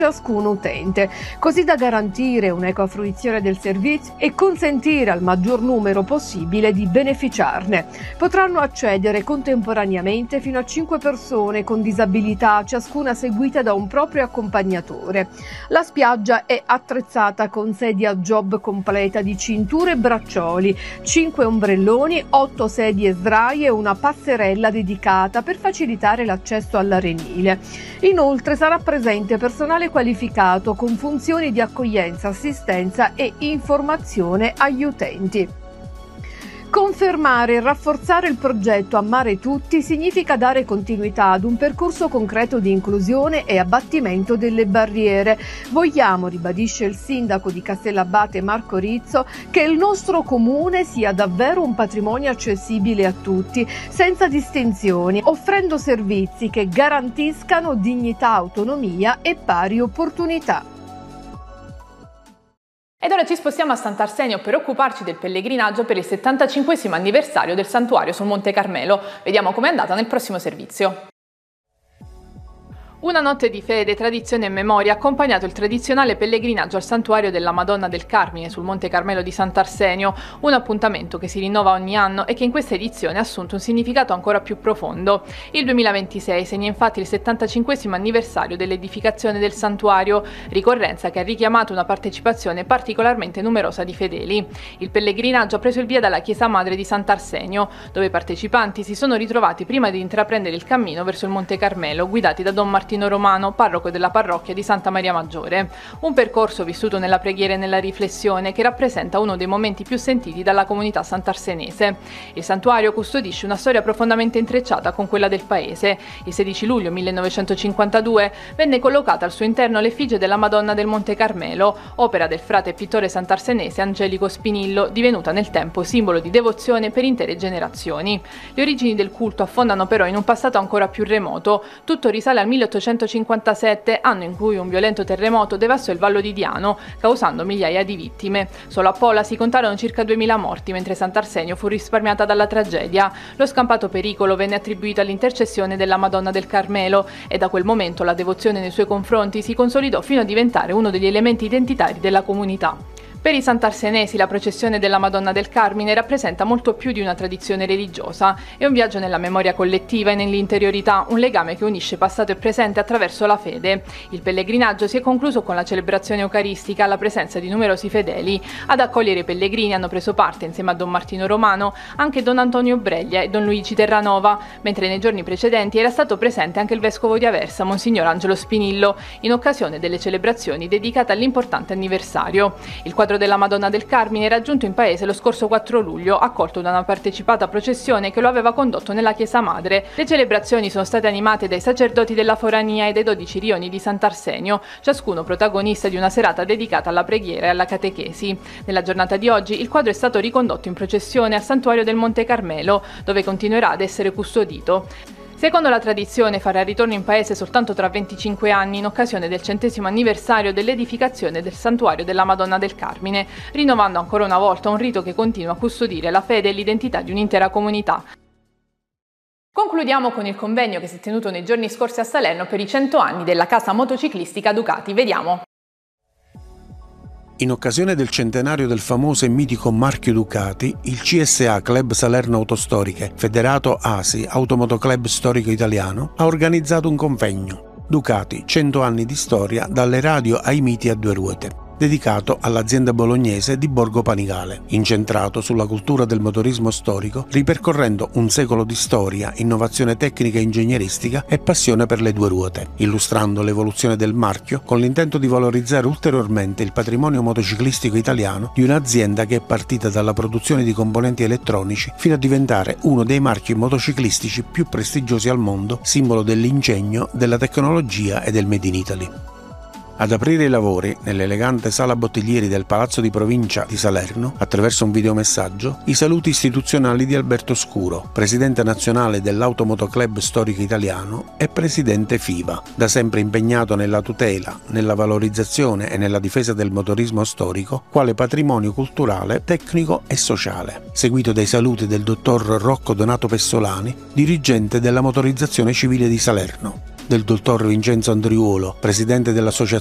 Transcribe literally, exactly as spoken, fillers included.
ciascun utente, così da garantire un'equa fruizione del servizio e consentire al maggior numero possibile di beneficiarne. Potranno accedere contemporaneamente fino a cinque persone con disabilità, ciascuna seguita da un proprio accompagnatore. La spiaggia è attrezzata con sedia a job completa di cinture e braccioli, cinque ombrelloni, otto sedie sdraie e una passerella dedicata per facilitare l'accesso all'arenile. Inoltre sarà presente personale qualificato con funzioni di accoglienza, assistenza e informazione agli utenti. Confermare e rafforzare il progetto Ammare Tutti significa dare continuità ad un percorso concreto di inclusione e abbattimento delle barriere. Vogliamo, ribadisce il sindaco di Castellabate Marco Rizzo, che il nostro comune sia davvero un patrimonio accessibile a tutti, senza distinzioni, offrendo servizi che garantiscano dignità, autonomia e pari opportunità. Ed ora ci spostiamo a Sant'Arsenio per occuparci del pellegrinaggio per il settantacinquesimo anniversario del santuario sul Monte Carmelo. Vediamo com'è andata nel prossimo servizio. Una notte di fede, tradizione e memoria ha accompagnato il tradizionale pellegrinaggio al santuario della Madonna del Carmine sul Monte Carmelo di Sant'Arsenio, un appuntamento che si rinnova ogni anno e che in questa edizione ha assunto un significato ancora più profondo. Il duemilaventisei segna infatti il settantacinquesimo anniversario dell'edificazione del santuario, ricorrenza che ha richiamato una partecipazione particolarmente numerosa di fedeli. Il pellegrinaggio ha preso il via dalla chiesa madre di Sant'Arsenio, dove i partecipanti si sono ritrovati prima di intraprendere il cammino verso il Monte Carmelo, guidati da Don Martino Romano, parroco della parrocchia di Santa Maria Maggiore. Un percorso vissuto nella preghiera e nella riflessione che rappresenta uno dei momenti più sentiti dalla comunità sant'arsenese. Il santuario custodisce una storia profondamente intrecciata con quella del paese. Il sedici luglio millenovecentocinquantadue venne collocata al suo interno l'effigie della Madonna del Monte Carmelo, opera del frate e pittore sant'arsenese Angelico Spinillo, divenuta nel tempo simbolo di devozione per intere generazioni. Le origini del culto affondano però in un passato ancora più remoto. Tutto risale al milleottocentocinquantasette, anno in cui un violento terremoto devastò il Vallo di Diano, causando migliaia di vittime. Solo a Pola si contarono circa duemila morti, mentre Sant'Arsenio fu risparmiata dalla tragedia. Lo scampato pericolo venne attribuito all'intercessione della Madonna del Carmelo e da quel momento la devozione nei suoi confronti si consolidò fino a diventare uno degli elementi identitari della comunità. Per i sant'arsenesi la processione della Madonna del Carmine rappresenta molto più di una tradizione religiosa, è un viaggio nella memoria collettiva e nell'interiorità, un legame che unisce passato e presente attraverso la fede. Il pellegrinaggio si è concluso con la celebrazione eucaristica alla presenza di numerosi fedeli. Ad accogliere i pellegrini hanno preso parte, insieme a Don Martino Romano, anche Don Antonio Breglia e Don Luigi Terranova, mentre nei giorni precedenti era stato presente anche il vescovo di Aversa, Monsignor Angelo Spinillo, in occasione delle celebrazioni dedicate all'importante anniversario. Il quadro della Madonna del Carmine era giunto in paese lo scorso quattro luglio, accolto da una partecipata processione che lo aveva condotto nella chiesa madre. Le celebrazioni sono state animate dai sacerdoti della Forania e dai dodici rioni di Sant'Arsenio, ciascuno protagonista di una serata dedicata alla preghiera e alla catechesi. Nella giornata di oggi il quadro è stato ricondotto in processione al santuario del Monte Carmelo, dove continuerà ad essere custodito. Secondo la tradizione farà ritorno in paese soltanto tra venticinque anni in occasione del centesimo anniversario dell'edificazione del santuario della Madonna del Carmine, rinnovando ancora una volta un rito che continua a custodire la fede e l'identità di un'intera comunità. Concludiamo con il convegno che si è tenuto nei giorni scorsi a Salerno per i cento anni della casa motociclistica Ducati. Vediamo. In occasione del centenario del famoso e mitico marchio Ducati, il C S A Club Salerno Autostoriche, federato A S I, Automotoclub Storico Italiano, ha organizzato un convegno. Ducati, cento anni di storia, dalle radio ai miti a due ruote, dedicato all'azienda bolognese di Borgo Panigale, incentrato sulla cultura del motorismo storico, ripercorrendo un secolo di storia, innovazione tecnica e ingegneristica e passione per le due ruote, illustrando l'evoluzione del marchio con l'intento di valorizzare ulteriormente il patrimonio motociclistico italiano di un'azienda che è partita dalla produzione di componenti elettronici fino a diventare uno dei marchi motociclistici più prestigiosi al mondo, simbolo dell'ingegno, della tecnologia e del Made in Italy. Ad aprire i lavori, nell'elegante sala bottiglieri del Palazzo di Provincia di Salerno, attraverso un videomessaggio, i saluti istituzionali di Alberto Scuro, presidente nazionale dell'Automotoclub Storico Italiano e presidente FIVA, da sempre impegnato nella tutela, nella valorizzazione e nella difesa del motorismo storico, quale patrimonio culturale, tecnico e sociale, seguito dai saluti del dottor Rocco Donato Pessolani, dirigente della Motorizzazione Civile di Salerno, del dottor Vincenzo Andriuolo, presidente dell'Associazione